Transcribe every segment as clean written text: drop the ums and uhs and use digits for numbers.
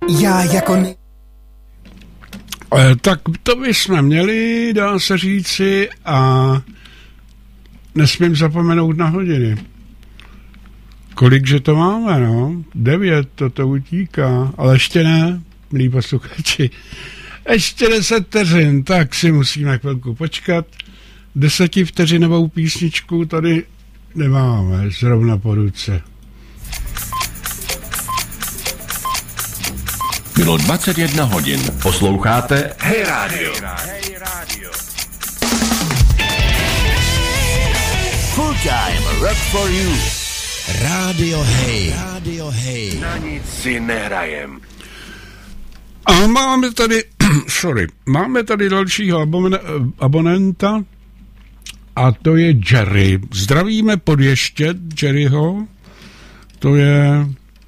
Já jako... Tak to bychom měli, dá se říci, a nesmím zapomenout na hodiny. Kolikže to máme, no? 9, to utíká, ale ještě ne, milí posluchači. Ještě 10 vteřin, tak si musíme chvilku počkat. 10vteřinovou písničku tady nemáme zrovna po ruce. Bylo 21 hodin. Posloucháte Hey Radio. Full time rock for you. Radio Hey. Radio Hey. Na nic si nehrajem. A máme tady dalšího abonenta a to je Jerry. Zdravíme Podještěd Jerryho. To je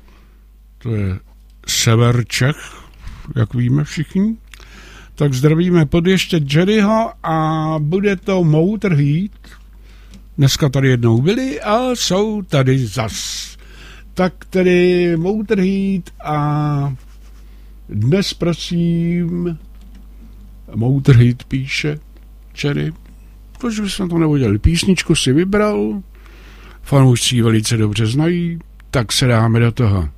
sever Čech, jak víme všichni. Tak zdravíme Podještěd Jerryho a bude to Motorhead. Dneska tady jednou byli a jsou tady zas. Tak tedy Motorhead a dnes prosím Motorhead píše Jerry. Proč bychom to neudělali? Písničku si vybral, fanoušci ji velice dobře znají, tak se dáme do toho.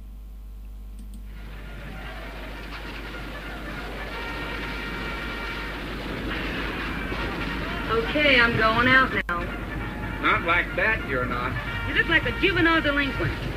Okay, I'm going out now. Not like that, you're not. You look like a juvenile delinquent.